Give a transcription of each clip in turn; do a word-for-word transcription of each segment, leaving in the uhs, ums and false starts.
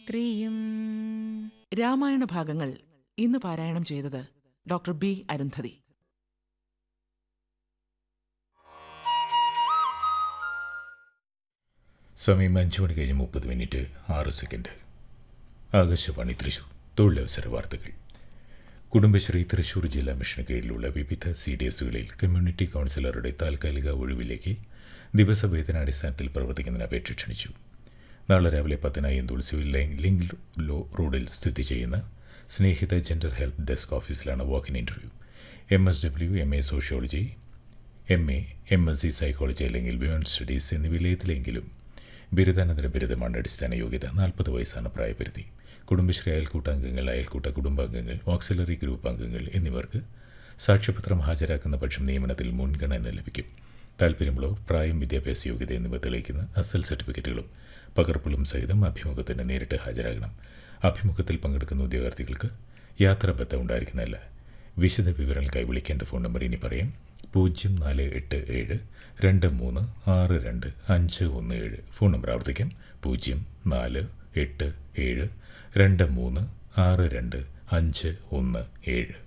മൈത്രിയും. രാമായണ ഭാഗങ്ങൾ ഇന്ന് പാരായണം ചെയ്തത് ഡോക്ടർ ബി അരുന്ധതി. സമയം അഞ്ചു മണി കഴിഞ്ഞ് മുപ്പത് മിനിറ്റ് ആറ് സെക്കൻഡ്. ആകാശവാണി തൃശൂർ. തൊഴിലവസര വാർത്തകൾ. കുടുംബശ്രീ തൃശൂർ ജില്ലാ മിഷന് കീഴിലുള്ള വിവിധ സി ഡി എസുകളിൽ കമ്മ്യൂണിറ്റി കൗൺസിലറുടെ താൽക്കാലിക ഒഴിവിലേക്ക് ദിവസവേതനാടിസ്ഥാനത്തിൽ പ്രവർത്തിക്കുന്നതിന് അപേക്ഷ ക്ഷണിച്ചു. നാളെ രാവിലെ പത്തിന് അയ്യന്തോൾ ലിങ്ക് ലോ റോഡിൽ സ്ഥിതി ചെയ്യുന്ന സ്നേഹിത ജെൻഡർ ഹെൽപ്പ് ഡെസ്ക് ഓഫീസിലാണ് walk in interview. M S W, M A sociology, M A, M S C psychology അല്ലെങ്കിൽ വിമൻ സ്റ്റഡീസ് എന്നിവയിൽ ഏതിലെങ്കിലും ബിരുദാനന്തര ബിരുദമാണ് അടിസ്ഥാന യോഗ്യത. നാൽപ്പത് വയസ്സാണ് പ്രായപരിധി. കുടുംബശ്രീ അയൽക്കൂട്ടാംഗങ്ങൾ, അയൽക്കൂട്ട കുടുംബാംഗങ്ങൾ, ഓക്സിലറി ഗ്രൂപ്പ് അംഗങ്ങൾ എന്നിവർക്ക് സാക്ഷ്യപത്രം ഹാജരാക്കുന്ന പക്ഷം നിയമനത്തിൽ മുൻഗണന ലഭിക്കും. താൽപ്പര്യമുള്ളവർ പ്രായം, വിദ്യാഭ്യാസ യോഗ്യത എന്നിവ തെളിയിക്കുന്ന അസൽ സർട്ടിഫിക്കറ്റുകളും പകർപ്പുകളും സഹിതം അഭിമുഖത്തിന് നേരിട്ട് ഹാജരാകണം. അഭിമുഖത്തിൽ പങ്കെടുക്കുന്ന ഉദ്യോഗാർത്ഥികൾക്ക് യാത്രാബദ്ധം ഉണ്ടായിരിക്കുന്നതല്ല. വിശദ വിവരങ്ങൾക്കായി വിളിക്കേണ്ട ഫോൺ നമ്പർ ഇനി പറയാം. പൂജ്യം നാല് എട്ട് ഏഴ് രണ്ട് മൂന്ന് ആറ് രണ്ട് അഞ്ച് ഒന്ന് ഏഴ്. ഫോൺ നമ്പർ ആവർത്തിക്കാം. പൂജ്യം നാല് എട്ട് ഏഴ് രണ്ട് മൂന്ന് ആറ് രണ്ട് അഞ്ച് ഒന്ന് ഏഴ്.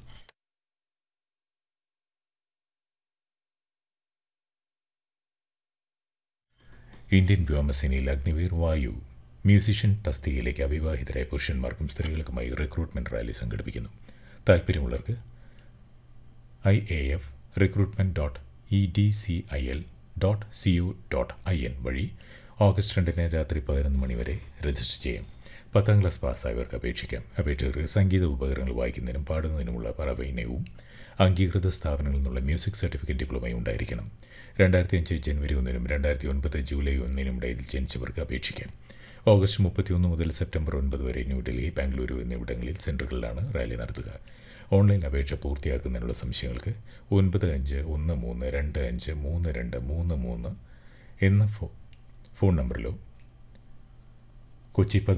ഇന്ത്യൻ വ്യോമസേനയിൽ അഗ്നിവീർ വായു മ്യൂസിഷ്യൻ തസ്തികയിലേക്ക് അവിവാഹിതരായ പുരുഷന്മാർക്കും സ്ത്രീകൾക്കുമായി റിക്രൂട്ട്മെൻറ്റ് റാലി സംഘടിപ്പിക്കുന്നു. താൽപ്പര്യമുള്ളവർക്ക് I A F recruitment dot E D C I L dot C O dot I N വഴി ഓഗസ്റ്റ് രണ്ടിന് രാത്രി പതിനൊന്ന് മണി വരെ രജിസ്റ്റർ ചെയ്യാം. പത്താം ക്ലാസ് പാസ്സായവർക്ക് അപേക്ഷിക്കാം. അപേക്ഷകർക്ക് സംഗീത ഉപകരണങ്ങൾ വായിക്കുന്നതിനും പാടുന്നതിനുമുള്ള പ്രാവീണ്യവും അംഗീകൃത സ്ഥാപനങ്ങളിൽ നിന്നുള്ള മ്യൂസിക് സർട്ടിഫിക്കറ്റ് ഡിപ്ലോമയും ഉണ്ടായിരിക്കണം. രണ്ടായിരത്തി അഞ്ച് ജനുവരി ഒന്നിനും രണ്ടായിരത്തി ഒൻപത് ജൂലൈ ഒന്നിനും ഇടയിൽ ജനിച്ചവർക്ക് അപേക്ഷിക്കാം. ഓഗസ്റ്റ് മുപ്പത്തിയൊന്ന് മുതൽ സെപ്റ്റംബർ ഒൻപത് വരെ ന്യൂഡൽഹി, ബാംഗ്ലൂരു എന്നിവിടങ്ങളിൽ സെൻറ്ററുകളിലാണ് റാലി നടത്തുക. ഓൺലൈൻ അപേക്ഷ പൂർത്തിയാക്കുന്നതിനുള്ള സംശയങ്ങൾക്ക് ഒൻപത് അഞ്ച് ഒന്ന് മൂന്ന് രണ്ട് അഞ്ച് മൂന്ന് രണ്ട് മൂന്ന് മൂന്ന് എന്ന ഫോ ഫോൺ നമ്പറിലോ കൊച്ചി